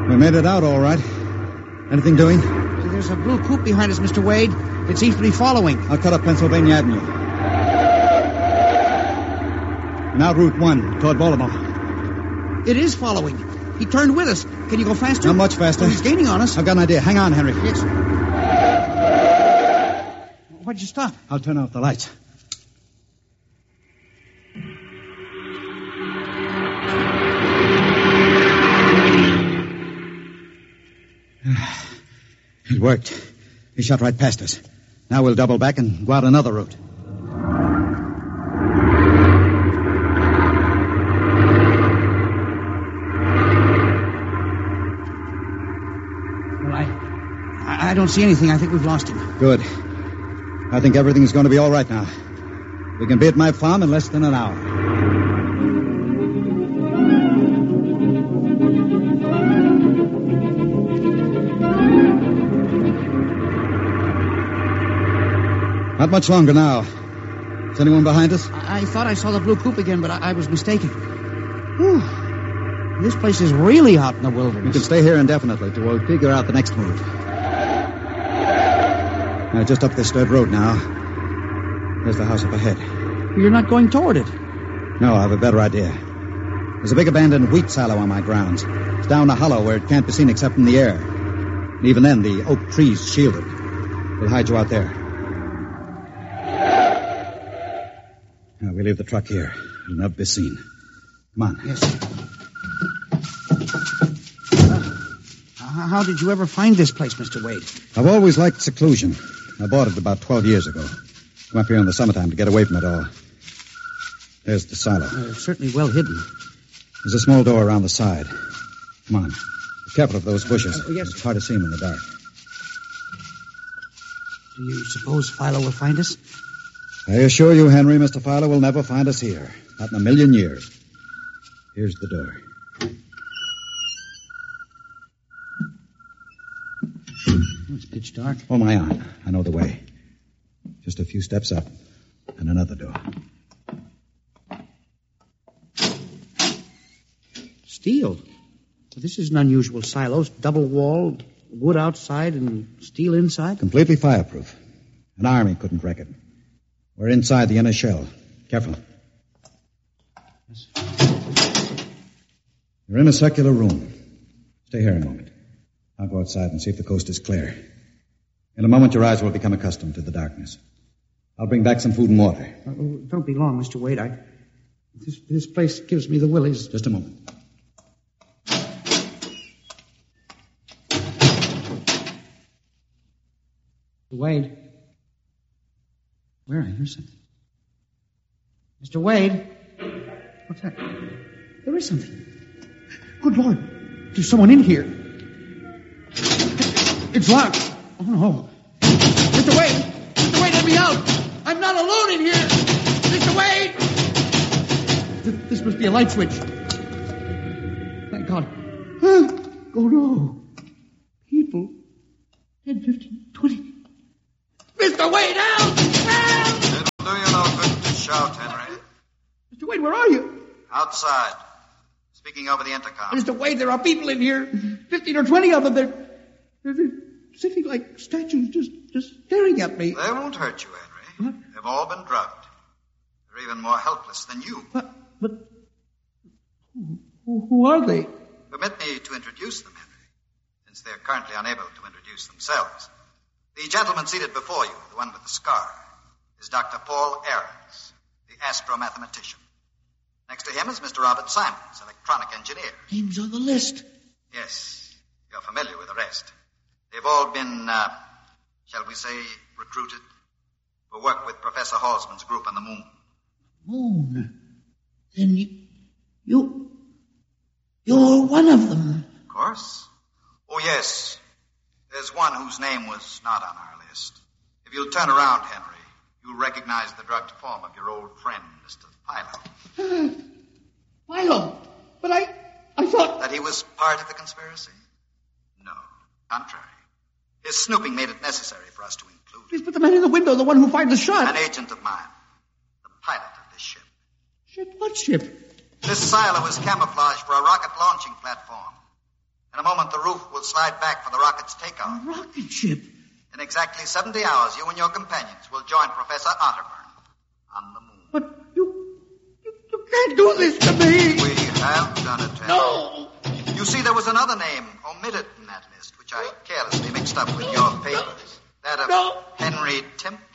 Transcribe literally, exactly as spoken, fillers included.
We made it out all right. Anything doing? There's a blue coupe behind us, Mister Wade. It seems to be following. I'll cut up Pennsylvania Avenue. Now Route one, toward Baltimore. It is following. He turned with us. Can you go faster? Not much faster. Oh, he's gaining on us. I've got an idea. Hang on, Henry. Yes. Why'd you stop? I'll turn off the lights. It worked. He shot right past us. Now we'll double back and go out another route. Well, I... I don't see anything. I think we've lost him. Good. I think everything's going to be all right now. We can be at my farm in less than an hour. Not much longer now. Is anyone behind us? I, I thought I saw the blue coupe again, but I, I was mistaken. Whew. This place is really out in the wilderness. We can stay here indefinitely till we'll figure out the next move. Now, just up this dirt road now. There's the house up ahead. You're not going toward it. No, I have a better idea. There's a big abandoned wheat silo on my grounds. It's down a hollow where it can't be seen except from the air. And even then, the oak trees shield it. We'll hide you out there. Now, we leave the truck here. It'll never be seen. Come on. Yes. Uh, how did you ever find this place, Mister Wade? I've always liked seclusion. I bought it about twelve years ago. Come up here in the summertime to get away from it all. There's the silo. Uh, certainly well hidden. There's a small door around the side. Come on. Be careful of those bushes. Uh, yes. It's hard to see them in the dark. Do you suppose Philo will find us? I assure you, Henry, Mister Fowler will never find us here. Not in a million years. Here's the door. It's pitch dark. Oh, my aunt. I know the way. Just a few steps up. And another door. Steel. This is an unusual silo. Double-walled, wood outside and steel inside. Completely fireproof. An army couldn't wreck it. We're inside the inner shell. Careful. Yes. You're in a circular room. Stay here a moment. I'll go outside and see if the coast is clear. In a moment, your eyes will become accustomed to the darkness. I'll bring back some food and water. Uh, don't be long, Mister Wade. I, this, this place gives me the willies. Just a moment. Wade. Where? I hear something. Mister Wade. What's that? There is something. Good Lord. There's someone in here. It's locked. Oh, no. Mister Wade. Mister Wade, let me out. I'm not alone in here. Mister Wade. This must be a light switch. Thank God. Oh, no. People. ten, fifteen, twenty. Mister Wade, help! Help! It'll do you no good to shout, Henry. Mister Wade, where are you? Outside. Speaking over the intercom. Mister Wade, there are people in here. Fifteen or twenty of them. They're, they're, they're sitting like statues, just, just staring at me. They won't hurt you, Henry. What? They've all been drugged. They're even more helpless than you. But, but who, who are they? Permit me to introduce them, Henry, since they're currently unable to introduce themselves. The gentleman seated before you, the one with the scar, is Doctor Paul Ahrens, the astro-mathematician. Next to him is Mister Robert Simons, electronic engineer. Names on the list. Yes, you're familiar with the rest. They've all been, uh, shall we say, recruited for work with Professor Halsman's group on the moon. Moon? Then you, you, you're one of them. Of course. Oh, yes. There's one whose name was not on our list. If you'll turn around, Henry, you'll recognize the drugged form of your old friend, Mister Philo. Philo? But I, I thought... That he was part of the conspiracy? No. Contrary. His snooping made it necessary for us to include Please put the man in the window, the one who fired the shot. An agent of mine. The pilot of this ship. Ship? What ship? This silo is camouflaged for a rocket launching platform. In a moment, the slide back for the rocket's takeoff. A rocket ship? In exactly seventy hours, you and your companions will join Professor Otterburn on the moon. But you, you, you can't do this to me. We have done it, Henry. No. You see, there was another name omitted from that list, which I carelessly mixed up with your papers. That of No. Henry Temple.